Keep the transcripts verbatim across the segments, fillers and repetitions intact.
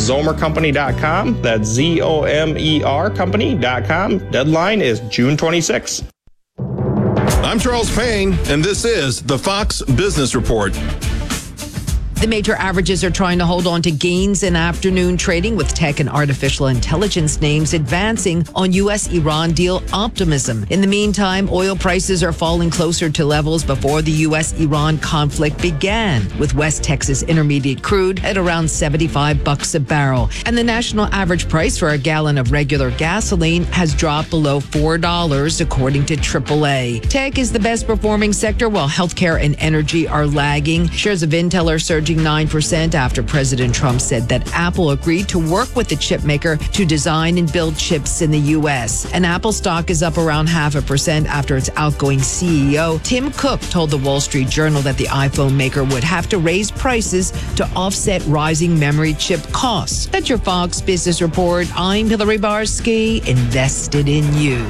zomer company dot com. That's Z O M E R company dot com. Deadline is June twenty-sixth. I'm Charles Payne, and this is the Fox Business Report. The major averages are trying to hold on to gains in afternoon trading, with tech and artificial intelligence names advancing on U S Iran deal optimism. In the meantime, oil prices are falling closer to levels before the U S Iran conflict began, with West Texas Intermediate crude at around seventy-five bucks a barrel. And the national average price for a gallon of regular gasoline has dropped below four dollars, according to triple A. Tech is the best performing sector, while healthcare and energy are lagging. Shares of Intel are surging nine percent after President Trump said that Apple agreed to work with the chip maker to design and build chips in the U S. And Apple stock is up around half a percent after its outgoing C E O, Tim Cook, told the Wall Street Journal that the iPhone maker would have to raise prices to offset rising memory chip costs. That's your Fox Business Report. I'm Hillary Barsky, invested in you.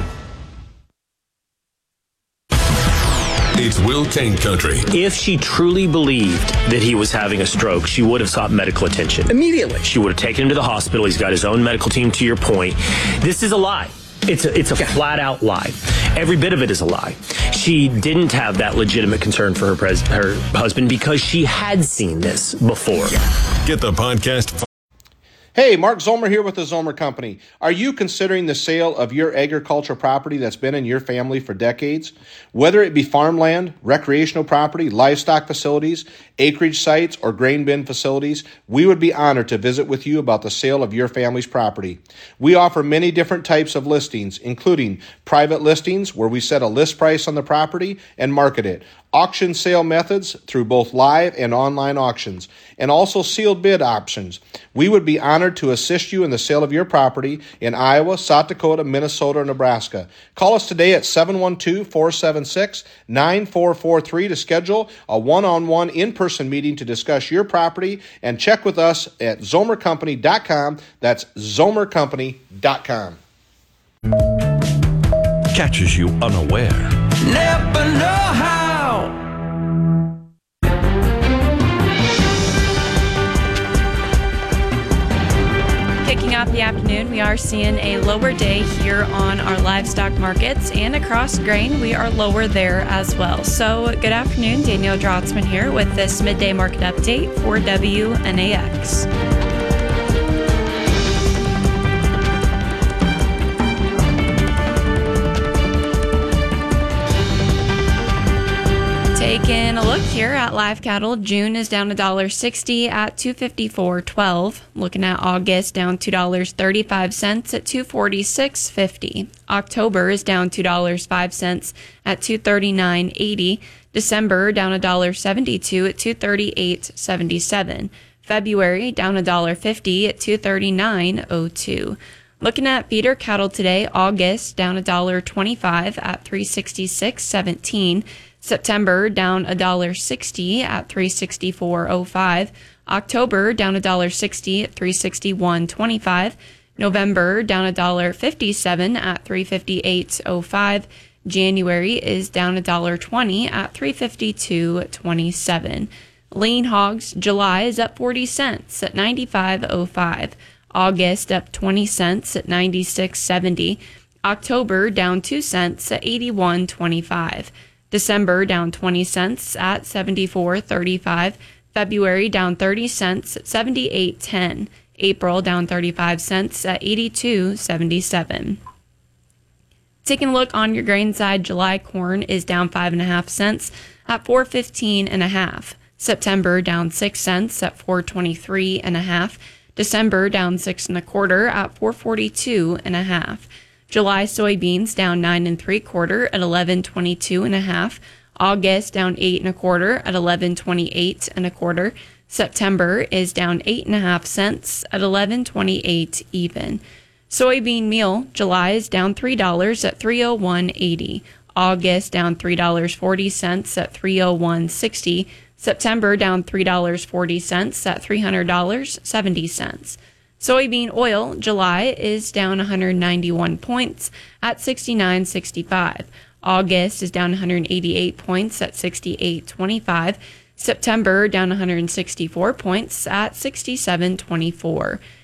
It's Will Kane Country. If she truly believed that he was having a stroke, she would have sought medical attention immediately. She would have taken him to the hospital. He's got his own medical team, to your point. This is a lie. It's a, it's a yeah. flat out lie. Every bit of it is a lie. She didn't have that legitimate concern for her, pres- her husband because she had seen this before. Get the podcast. Hey, Mark Zomer here with the Zomer Company. Are you considering the sale of your agricultural property that's been in your family for decades? Whether it be farmland, recreational property, livestock facilities, acreage sites, or grain bin facilities, we would be honored to visit with you about the sale of your family's property. We offer many different types of listings, including private listings where we set a list price on the property and market it, auction sale methods through both live and online auctions, and also sealed bid options. We would be honored to assist you in the sale of your property in Iowa, South Dakota, Minnesota, or Nebraska. Call us today at seven one two, four seven six, nine four four three to schedule a one-on-one in-person meeting to discuss your property, and check with us at zomer company dot com. That's zomer company dot com. Catches you unaware. Never know how. Kicking off the afternoon, we are seeing a lower day here on our livestock markets, and across grain, we are lower there as well. So, good afternoon, Danielle Drotzman here with this midday market update for W N A X. Taking a look here at live cattle, June is down one dollar sixty at two fifty-four twelve. Looking at August, down two dollars and thirty-five cents at two forty-six fifty. October is down two dollars and five cents at two thirty-nine eighty. December down one dollar seventy-two at two thirty-eight seventy-seven. February down one dollar fifty at two thirty-nine oh two. Looking at feeder cattle today, August down one dollar twenty-five at three sixty-six seventeen. September down one dollar sixty at three sixty-four oh five. October down one dollar sixty at three sixty-one twenty-five. November down one dollar fifty-seven at three fifty-eight oh five. January is down one dollar twenty at three fifty-two twenty-seven. Lean hogs, July is up forty cents at ninety-five oh five. August up twenty cents at ninety-six seventy. October down two cents at eighty-one twenty-five. December down twenty cents at seventy-four thirty-five. February down thirty cents at seventy-eight ten. April down thirty-five cents at eighty-two seventy-seven. Taking a look on your grain side, July corn is down five and a half cents at four fifteen and a half. September down six cents at four twenty-three and a half. December down six and a quarter at four forty-two and a half. July soybeans down nine and three quarter at eleven twenty-two and a half. August down eight and a quarter at eleven twenty-eight and a quarter. September is down eight and a half cents at eleven twenty-eight even. Soybean meal, July is down three dollars at three oh one eighty. August down three dollars and forty cents at three oh one sixty. September down three dollars and forty cents at three hundred dollars and seventy cents. Soybean oil, July is down one hundred ninety-one points at sixty-nine sixty-five. August is down one hundred eighty-eight points at sixty-eight twenty-five. September down one hundred sixty-four points at sixty-seven twenty-four.